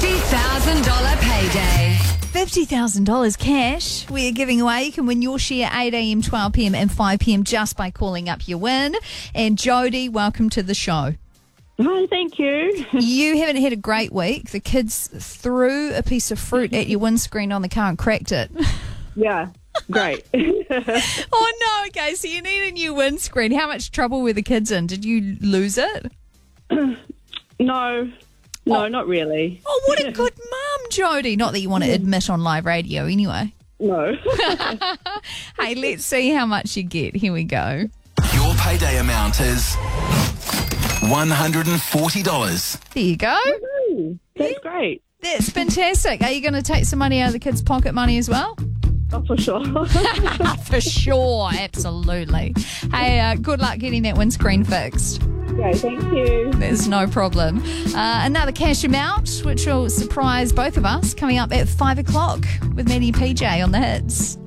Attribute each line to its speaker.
Speaker 1: $50,000 payday.
Speaker 2: $50,000 cash we are giving away. You can win your share 8 a.m, 12 p.m. and 5 p.m. just by calling up your win. And Jodie, welcome to the show.
Speaker 3: Hi, thank you.
Speaker 2: You haven't had a great week. The kids threw a piece of fruit at your windscreen on the car and cracked it.
Speaker 3: Yeah, great.
Speaker 2: Oh, no. Okay, so you need a new windscreen. How much trouble were the kids in? Did you lose it?
Speaker 3: No, not really.
Speaker 2: Oh, what a good mum, Jodie. Not that you want to admit on live radio anyway.
Speaker 3: No.
Speaker 2: Hey, let's see how much you get. Here we go.
Speaker 4: Your payday amount is $140.
Speaker 2: There you go.
Speaker 3: Ooh, that's great.
Speaker 2: That's fantastic. Are you going to take some money out of the kids' pocket money as well?
Speaker 3: Oh, for sure.
Speaker 2: For sure, absolutely. Hey, good luck getting that windscreen fixed.
Speaker 3: Great, thank you.
Speaker 2: There's no problem. Another cash amount, which will surprise both of us, coming up at 5 o'clock with Maddie PJ on the hits.